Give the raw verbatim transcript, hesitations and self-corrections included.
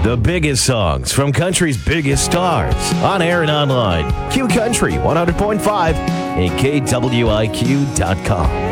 The biggest songs from country's biggest stars. On air and online. Q Country one hundred point five and K W I Q dot com.